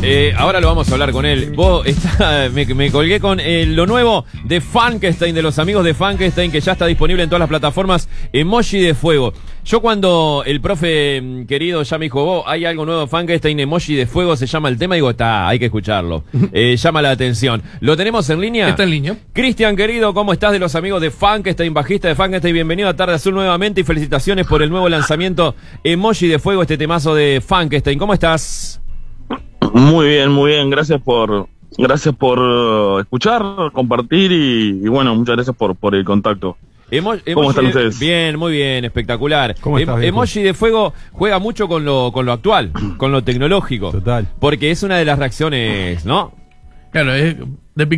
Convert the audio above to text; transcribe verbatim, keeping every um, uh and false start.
Eh, ahora lo vamos a hablar con él. Vos está, me, me colgué con eh, lo nuevo de Funkenstein, de los amigos de Funkenstein, que ya está disponible en todas las plataformas. Emoji de fuego. Yo cuando el profe querido ya me dijo, vos, hay algo nuevo de Funkenstein, Emoji de fuego se llama el tema, digo, está, hay que escucharlo. Eh, llama la atención. ¿Lo tenemos en línea? Está en línea. Cristian, querido, ¿cómo estás, de los amigos de Funkenstein, bajista de Funkenstein? Bienvenido a Tarde Azul nuevamente y felicitaciones por el nuevo lanzamiento Emoji de fuego, este temazo de Funkenstein. ¿Cómo estás? Muy bien, muy bien. Gracias por gracias por uh, escuchar, compartir y, y bueno, muchas gracias por, por el contacto. Emo ¿Cómo están de, ustedes? Bien, muy bien, espectacular. ¿Cómo estás, em Emoji de fuego juega mucho con lo, con lo actual, con lo tecnológico. Total. Porque es una de las reacciones, ¿no? Claro, es de